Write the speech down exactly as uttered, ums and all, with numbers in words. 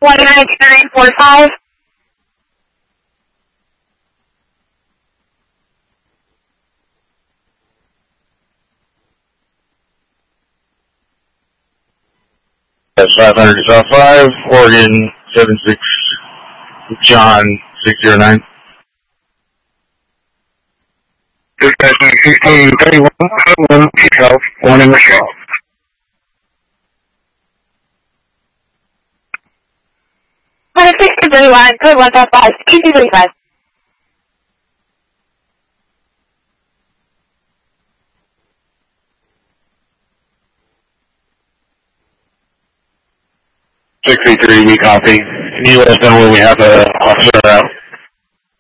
one nine two nine four five. That's five hundred South five, Oregon seven six, John six zero nine. Dispatch sixteen thirty-one, one, South, warning Michelle. one sixteen thirty-one, good one South five, easy thirty-five. six three three, we copy. Can you let us know when we have the officer out?